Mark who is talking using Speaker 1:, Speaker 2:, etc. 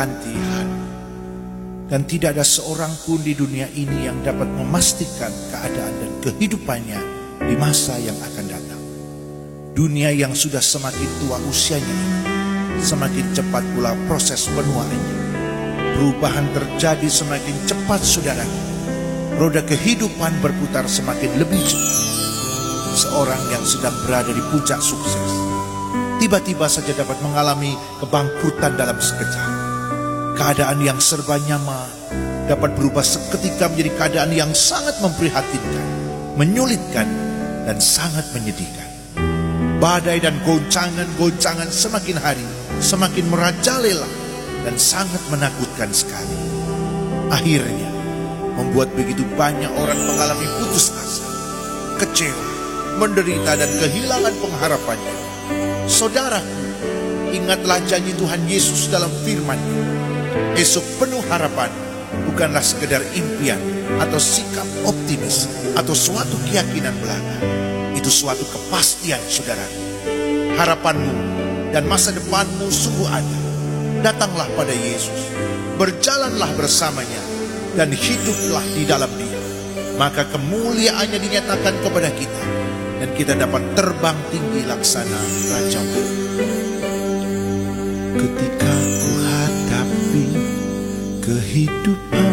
Speaker 1: ganti hari. Dan tidak ada seorang pun di dunia ini yang dapat memastikan keadaan dan kehidupannya di masa yang akan datang. Dunia yang sudah semakin tua usianya ini, semakin cepat pula proses penuaannya. Perubahan terjadi semakin cepat, saudara. Roda kehidupan berputar semakin lebih cepat. Seorang yang sedang berada di puncak sukses tiba-tiba saja dapat mengalami kebangkrutan dalam sekejap. Keadaan yang serba nyaman dapat berubah seketika menjadi keadaan yang sangat memprihatinkan, menyulitkan, dan sangat menyedihkan. Badai dan goncangan-goncangan semakin hari semakin merajalela dan sangat menakutkan sekali. Akhirnya membuat begitu banyak orang mengalami putus asa, kecewa, menderita, dan kehilangan pengharapannya. Saudaraku, ingatlah janji Tuhan Yesus dalam firman-Nya. Esok penuh harapan bukanlah sekedar impian atau sikap optimis atau suatu keyakinan belaka. Itu suatu kepastian, saudara. Harapanmu dan masa depanmu sungguh ada. Datanglah pada Yesus, berjalanlah bersamanya, dan hiduplah di dalam Dia. Maka kemuliaannya dinyatakan kepada kita, dan kita dapat terbang tinggi laksana Raja. Ketika ku hadapi kehidupan